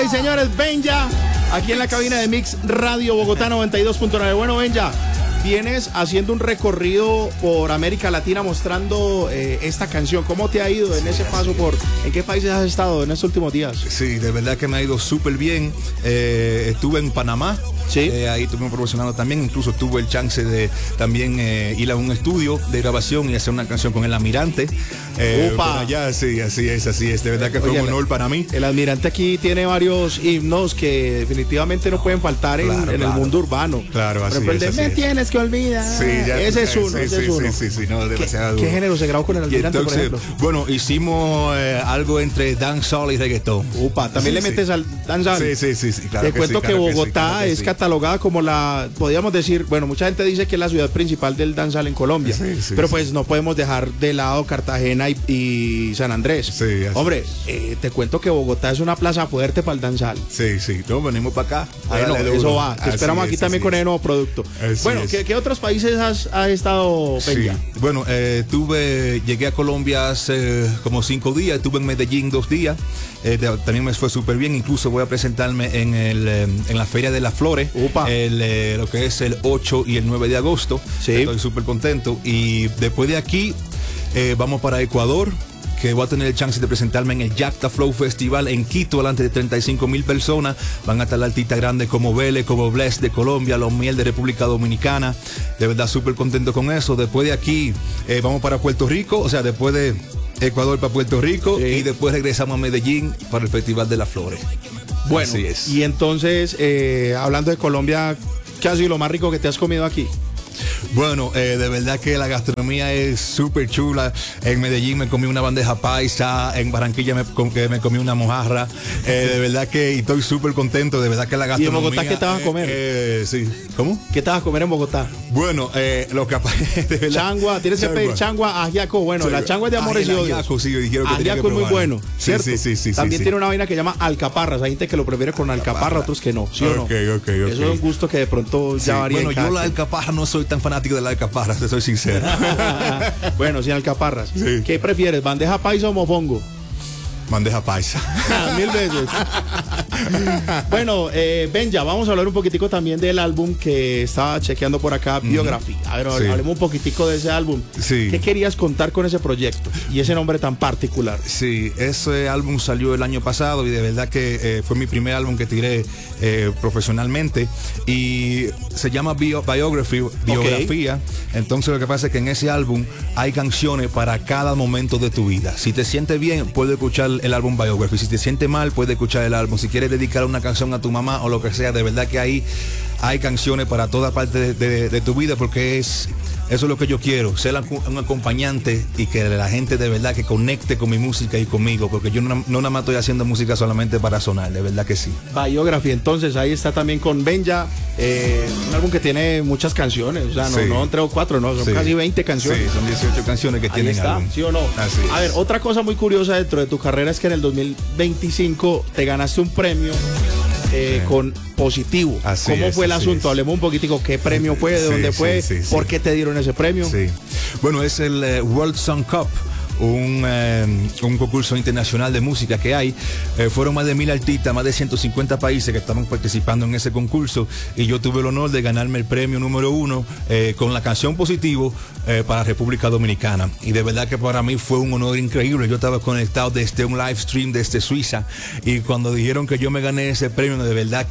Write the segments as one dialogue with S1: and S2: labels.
S1: Señoras y señores, Benja, aquí en la cabina de Mix Radio Bogotá 92.9. Bueno, Benja, vienes haciendo un recorrido por América Latina mostrando esta canción. ¿Cómo te ha ido en ese paso en qué países has estado en estos últimos días?
S2: Sí, de verdad que me ha ido súper bien. Estuve en Panamá.
S1: Sí.
S2: Ahí estuvimos promocionando también. Incluso tuve el chance de también ir a un estudio de grabación y hacer una canción con El Almirante. Allá, sí, así es. De verdad que fue un honor para mí.
S1: El Almirante aquí tiene varios himnos que definitivamente no pueden faltar en el mundo urbano.
S2: Claro, así
S1: es. Me tienes que olvidar.
S2: Sí, ya,
S1: ese es uno.
S2: Sí, no, demasiado.
S1: ¿Qué género se grabó con El Almirante,
S2: entonces,
S1: por ejemplo?
S2: Bueno, hicimos algo entre dancehall y reggaetón.
S1: ¿También le metes al dancehall?
S2: Sí, claro.
S1: Te cuento que Bogotá es catalogada como podríamos decir, bueno, mucha gente dice que es la ciudad principal del dancehall en Colombia, pero pues no podemos dejar de lado Cartagena y San Andrés.
S2: Sí,
S1: hombre, te cuento que Bogotá es una plaza fuerte para el dancehall.
S2: Sí, no, venimos para acá.
S1: Bueno, eso va. Te esperamos aquí también con el nuevo producto. Bueno, ¿qué otros países has estado, Benja?
S2: Sí. Bueno, llegué a Colombia hace como 5 días, estuve en Medellín 2 días. También me fue súper bien. Incluso voy a presentarme en la Feria de las Flores. Lo que es el 8 y el 9 de agosto.
S1: Sí.
S2: Estoy súper contento. Y después de aquí vamos para Ecuador, que voy a tener el chance de presentarme en el Yacta Flow Festival en Quito, delante de 35,000 personas. Van a estar artistas grandes como Vélez, como Bless de Colombia, Los Miel de República Dominicana. De verdad súper contento con eso. Después de aquí vamos para Puerto Rico, o sea, después de Ecuador para Puerto Rico, y después regresamos a Medellín para el Festival de las Flores.
S1: Bueno,
S2: así es.
S1: Y entonces, hablando de Colombia, ¿qué ha sido lo más rico que te has comido aquí?
S2: Bueno, de verdad que la gastronomía es súper chula. En Medellín me comí una bandeja paisa, en Barranquilla me comí una mojarra. De verdad que estoy súper contento. De verdad que la gastronomía.
S1: ¿Y en Bogotá qué te vas a comer?
S2: Sí. ¿Cómo?
S1: ¿Qué te vas a comer en Bogotá?
S2: Bueno, lo que
S1: changua, tienes que pedir changua, ajiaco. Bueno, la changua es de amores y odios.
S2: Ajiaco, sí, dijeron que
S1: ajiaco es muy bueno, ¿cierto?
S2: Sí.
S1: También tiene una vaina que se llama alcaparras. Hay gente que lo prefiere con alcaparra, otros que no. ¿Sí o no?
S2: Okay.
S1: Eso es un gusto que de pronto ya varía.
S2: Bueno, yo la alcaparra no soy tan fanático de la alcaparra, te soy sincero.
S1: Bueno, sin alcaparras.
S2: Sí.
S1: ¿Qué prefieres, bandeja paisa o mofongo?
S2: Bandeja paisa.
S1: 1000 veces. Bueno, Benja, vamos a hablar un poquitico también del álbum que estaba chequeando por acá, Biography. A ver, hablemos un poquitico de ese álbum.
S2: Sí.
S1: ¿Qué querías contar con ese proyecto y ese nombre tan particular?
S2: Sí, ese álbum salió el año pasado y de verdad que fue mi primer álbum que tiré profesionalmente y se llama Biography, biografía. Entonces lo que pasa es que en ese álbum hay canciones para cada momento de tu vida. Si te sientes bien, puedes escuchar el álbum Biography. Si te sientes mal, puedes escuchar el álbum. Si quieres dedicar una canción a tu mamá o lo que sea, de verdad que ahí hay canciones para toda parte de tu vida, porque eso es lo que yo quiero, ser un acompañante y que la gente de verdad que conecte con mi música y conmigo, porque yo no nada más estoy haciendo música solamente para sonar, de verdad que sí.
S1: Biography, entonces ahí está también con Benja, un álbum que tiene muchas canciones, o sea, no 3 o 4, no, son casi 20 canciones.
S2: Sí, son 18 canciones que tienen álbum.
S1: ¿Sí o no?
S2: Así es.
S1: A ver, otra cosa muy curiosa dentro de tu carrera es que en el 2025 te ganaste un premio con Positivo. ¿Cómo fue el asunto? Hablemos un poquitico, ¿qué premio fue? ¿De dónde fue? ¿Por qué te dieron ese premio?
S2: Sí. Bueno, es el World Song Cup, un concurso internacional de música que hay. Fueron más de 1000 artistas, más de 150 países que estaban participando en ese concurso y yo tuve el honor de ganarme el premio número 1 con la canción Positivo para República Dominicana, y de verdad que para mí fue un honor increíble. Yo estaba conectado desde un live stream desde Suiza y cuando dijeron que yo me gané ese premio, de verdad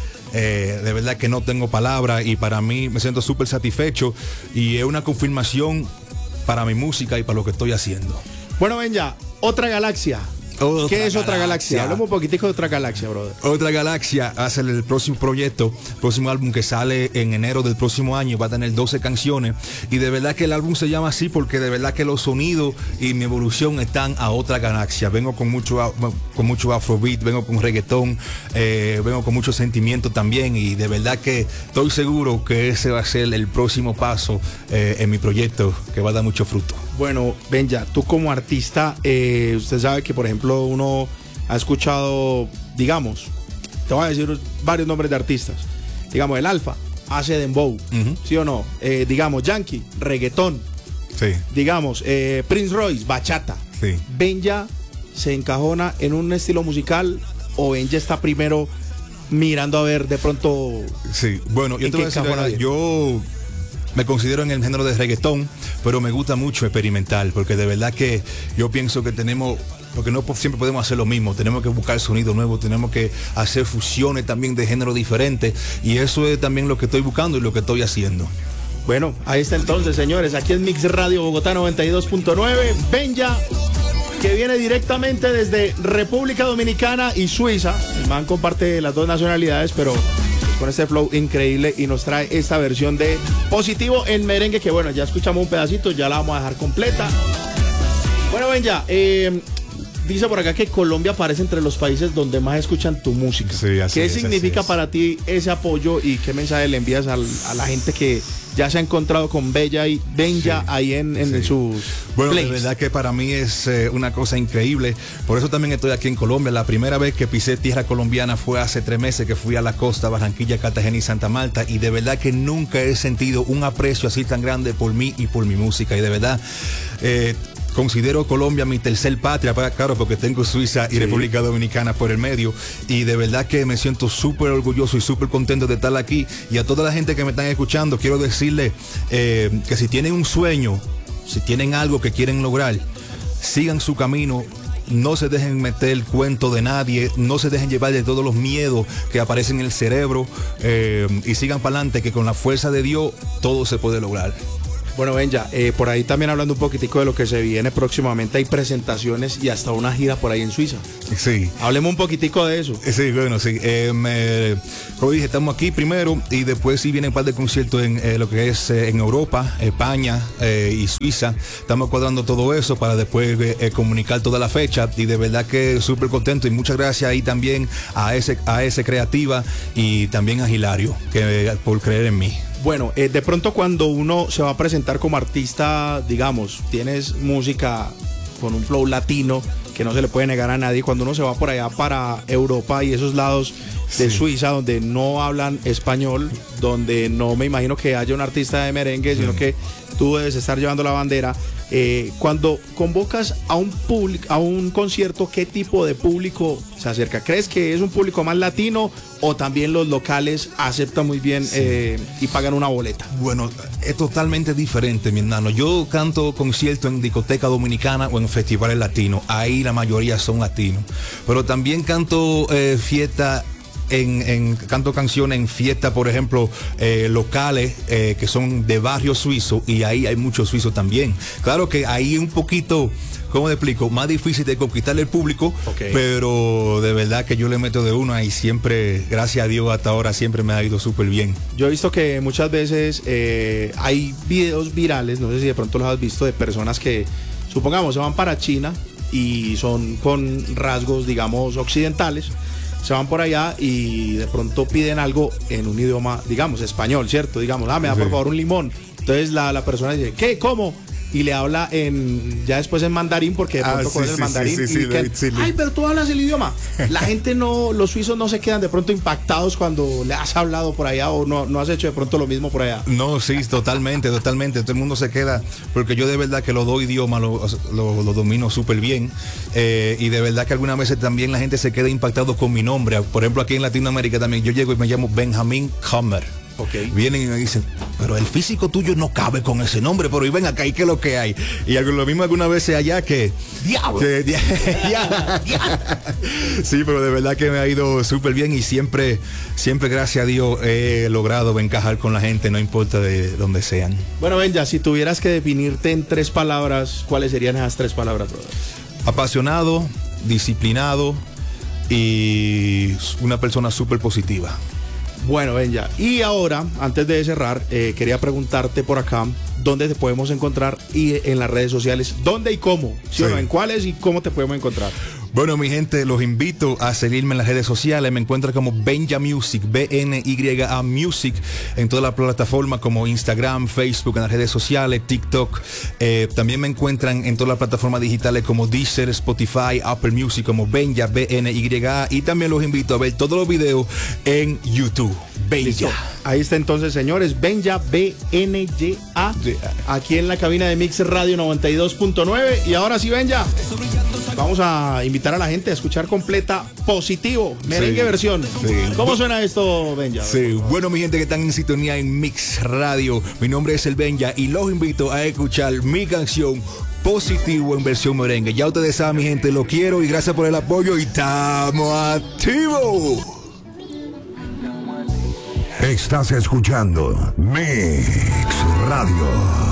S2: que no tengo palabras, y para mí me siento súper satisfecho y es una confirmación para mi música y para lo que estoy haciendo.
S1: Bueno, Benja, otra galaxia. ¿Qué es otra galaxia? Hablamos un poquitico de otra galaxia, brother. Otra
S2: galaxia hace el próximo proyecto, próximo álbum que sale en enero del próximo año. Va a tener 12 canciones y de verdad que el álbum se llama así porque de verdad que los sonidos y mi evolución están a otra galaxia. Vengo con mucho afrobeat, vengo con reggaetón, vengo con mucho sentimiento también, y de verdad que estoy seguro que ese va a ser el próximo paso en mi proyecto, que va a dar mucho fruto.
S1: Bueno, Benja, tú como artista, usted sabe que por ejemplo uno ha escuchado, digamos, te voy a decir varios nombres de artistas, digamos el Alfa hace dembow, ¿sí o no? Digamos Yankee, reggaetón,
S2: sí.
S1: Digamos Prince Royce, bachata,
S2: sí.
S1: Benja se encajona en un estilo musical o Benja está primero mirando a ver de pronto?
S2: Sí, bueno, yo te voy a decir, yo me considero en el género de reggaetón, pero me gusta mucho experimentar, porque de verdad que yo pienso que tenemos, porque no siempre podemos hacer lo mismo, tenemos que buscar sonido nuevo, tenemos que hacer fusiones también de género diferentes, y eso es también lo que estoy buscando y lo que estoy haciendo.
S1: Bueno, ahí está entonces, señores, aquí en Mix Radio Bogotá 92.9, Benja, que viene directamente desde República Dominicana y Suiza. El man comparte las dos nacionalidades, pero con este flow increíble, y nos trae esta versión de Positivo en merengue, que bueno, ya escuchamos un pedacito, ya la vamos a dejar completa. Bueno, Benja, dice por acá que Colombia aparece entre los países donde más escuchan tu música.
S2: Sí, así
S1: ¿Qué significa para ti ese apoyo y qué mensaje le envías a la gente que ya se ha encontrado con Benja ahí en sus
S2: Bueno,
S1: plays?
S2: de verdad que para mí es una cosa increíble. Por eso también estoy aquí en Colombia. La primera vez que pisé tierra colombiana fue hace 3 meses, que fui a la costa, Barranquilla, Cartagena y Santa Marta, y de verdad que nunca he sentido un aprecio así tan grande por mí y por mi música. Y de verdad considero Colombia mi tercer patria, claro, porque tengo Suiza y República Dominicana por el medio, y de verdad que me siento súper orgulloso y súper contento de estar aquí. Y a toda la gente que me están escuchando, quiero decirle que si tienen un sueño, si tienen algo que quieren lograr, sigan su camino. No se dejen meter el cuento de nadie, no se dejen llevar de todos los miedos que aparecen en el cerebro, y sigan para adelante, que con la fuerza de Dios todo se puede lograr.
S1: Bueno, Benja, por ahí también hablando un poquitico de lo que se viene próximamente, hay presentaciones y hasta una gira por ahí en Suiza.
S2: Sí.
S1: Hablemos un poquitico de eso.
S2: Sí, bueno, sí. Como dije, estamos aquí primero y después sí vienen un par de conciertos en lo que es en Europa, España y Suiza. Estamos cuadrando todo eso para después comunicar toda la fecha, y de verdad que súper contento, y muchas gracias ahí también a ese Creativa y también a Hilario por creer en mí.
S1: Bueno, de pronto cuando uno se va a presentar como artista, digamos, tienes música con un flow latino que no se le puede negar a nadie, cuando uno se va por allá para Europa y esos lados de Suiza donde no hablan español, donde no me imagino que haya un artista de merengue, sino que tú debes estar llevando la bandera. Cuando convocas a un público, a un concierto, ¿qué tipo de público se acerca? ¿Crees que es un público más latino o también los locales aceptan muy bien y pagan una boleta?
S2: Bueno, es totalmente diferente, mi hermano. Yo canto conciertos en discoteca dominicana o en festivales latinos. Ahí la mayoría son latinos. Pero también canto fiesta. Canto canciones en fiestas, por ejemplo, locales que son de barrio suizo, y ahí hay muchos suizos también. Claro que ahí es un poquito, ¿cómo te explico? Más difícil de conquistarle el público, pero de verdad que yo le meto de una, y siempre, gracias a Dios, hasta ahora siempre me ha ido súper bien.
S1: Yo he visto que muchas veces hay videos virales, no sé si de pronto los has visto, de personas que, supongamos, se van para China y son con rasgos, digamos, occidentales. Se van por allá y de pronto piden algo en un idioma, digamos, español, ¿cierto? Digamos, me da por favor un limón. Entonces la persona dice, ¿qué? ¿Cómo? Y le habla ya después en mandarín, porque de pronto conoce el mandarín. Ay, pero tú hablas el idioma. La gente los suizos no se quedan de pronto impactados cuando le has hablado por allá, o no has hecho de pronto lo mismo por allá.
S2: No, sí, totalmente. Todo el mundo se queda, porque yo de verdad que los dos idiomas lo domino súper bien. Y de verdad que algunas veces también la gente se queda impactado con mi nombre. Por ejemplo, aquí en Latinoamérica también yo llego y me llamo Benjamín Hammer. Vienen y me dicen, pero el físico tuyo no cabe con ese nombre, pero y ven acá, ¿y qué es lo que hay? Y lo mismo algunas veces allá que... ¡Diablo! Sí, pero de verdad que me ha ido súper bien, y siempre, gracias a Dios, he logrado encajar con la gente, no importa de dónde sean.
S1: Bueno, Benja, si tuvieras que definirte en 3 palabras, ¿cuáles serían esas 3 palabras, brother?
S2: Apasionado, disciplinado y una persona súper positiva.
S1: Bueno, Benja, y ahora, antes de cerrar, quería preguntarte por acá, ¿dónde te podemos encontrar? Y en las redes sociales, ¿dónde y cómo? ¿Sí o no? ¿En cuáles y cómo te podemos encontrar?
S2: Bueno, mi gente, los invito a seguirme en las redes sociales. Me encuentran como Benja Music, BNYA Music, en todas las plataformas como Instagram, Facebook, en las redes sociales, TikTok. También me encuentran en todas las plataformas digitales como Deezer, Spotify, Apple Music, como Benja, BNYA. Y también los invito a ver todos los videos en YouTube. Benja.
S1: Ahí está entonces, señores, Benja, BNYA, aquí en la cabina de Mix Radio 92.9. Y ahora sí, Benja. vamos a invitar a la gente a escuchar completa Positivo, merengue versión.
S2: Sí.
S1: ¿Cómo suena esto, Benja?
S2: Sí, bueno, mi gente que están en sintonía en Mix Radio, mi nombre es el Benja y los invito a escuchar mi canción Positivo en versión merengue. Ya ustedes saben, mi gente, lo quiero y gracias por el apoyo y estamos activos.
S3: Estás escuchando Mix Radio.